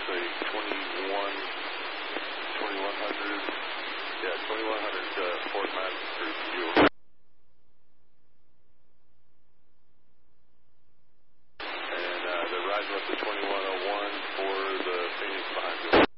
say 2100. Yeah, 2100 Fort Madison Street, fuel. And they're riding up to 2101 for the Phoenix behind you.